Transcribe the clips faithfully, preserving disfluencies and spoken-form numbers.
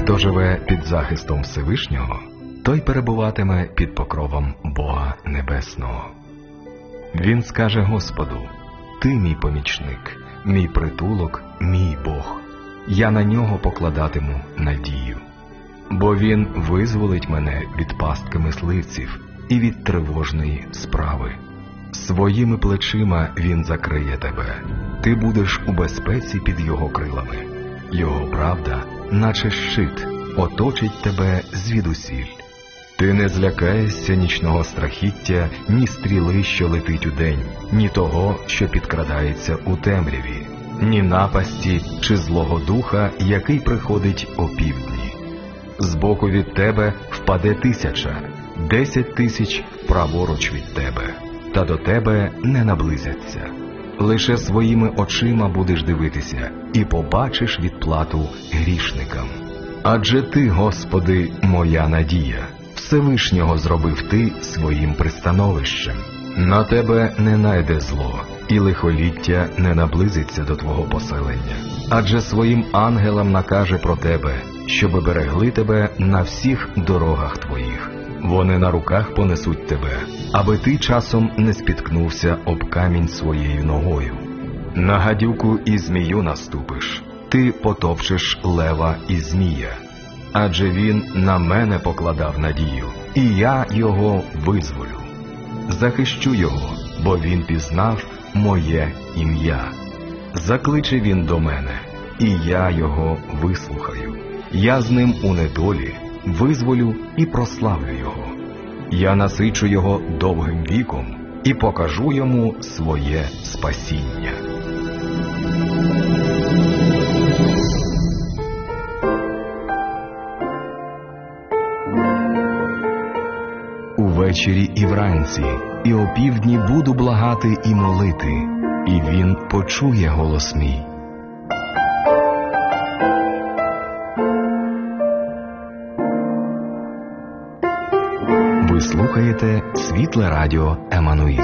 Хто живе під захистом Всевишнього, той перебуватиме під покровом Бога Небесного. Він скаже Господу: «Ти мій помічник, мій притулок, мій Бог. Я на нього покладатиму надію. Бо він визволить мене від пастки мисливців і від тривожної справи. Своїми плечима він закриє тебе. Ти будеш у безпеці під його крилами. Його правда, наче щит, оточить тебе звідусіль. Ти не злякаєшся нічного страхіття, ні стріли, що летить удень, ні того, що підкрадається у темряві, ні напасті чи злого духа, який приходить опівдні. Збоку від тебе впаде тисяча, десять тисяч праворуч від тебе, та до тебе не наблизяться. Лише своїми очима будеш дивитися і побачиш відплату грішникам. Адже ти, Господи, моя надія, Всевишнього зробив ти своїм пристановищем. На тебе не найде зло, і лихоліття не наблизиться до твого поселення. Адже своїм ангелам накаже про тебе, щоби берегли тебе на всіх дорогах твоїх. Вони на руках понесуть тебе, аби ти часом не спіткнувся об камінь своєю ногою. На гадюку і змію наступиш, ти потопчеш лева і змія. Адже він на мене покладав надію, і я його визволю. Захищу його, бо він пізнав моє ім'я. Закличе він до мене, і я його вислухаю. Я з ним у недолі визволю і прославлю його. Я насичу його довгим віком і покажу йому своє спасіння. Увечері і вранці, і опівдні буду благати і молити, і він почує голос мій. Ви слухаєте Світле Радіо Еммануїл.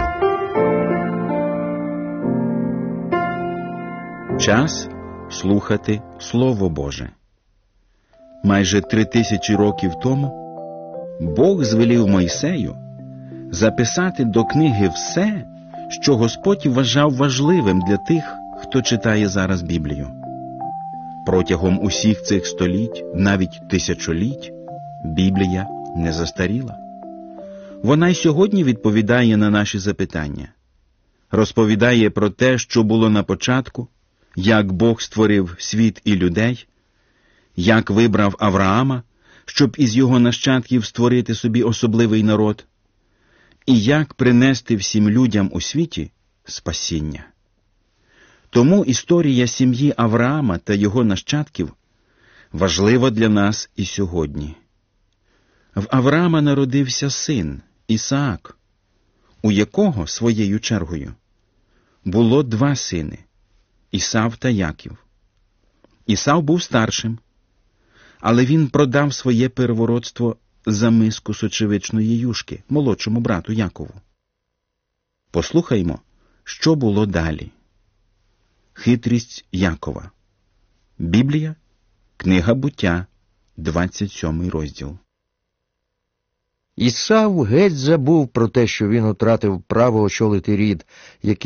Час слухати Слово Боже. Майже три тисячі років тому Бог звелів Мойсею записати до книги все, що Господь вважав важливим для тих, хто читає зараз Біблію. Протягом усіх цих століть, навіть тисячоліть, Біблія не застаріла. Вона й сьогодні відповідає на наші запитання. Розповідає про те, що було на початку, як Бог створив світ і людей, як вибрав Авраама, щоб із його нащадків створити собі особливий народ, і як принести всім людям у світі спасіння. Тому історія сім'ї Авраама та його нащадків важлива для нас і сьогодні. В Авраама народився син Ісаак, у якого, своєю чергою, було два сини – Ісав та Яків. Ісав був старшим, але він продав своє первородство за миску сочевичної юшки молодшому брату Якову. Послухаймо, що було далі. Хитрість Якова. Біблія, книга Буття, двадцять сьомий розділ. Ісав геть забув про те, що він втратив право очолити рід, який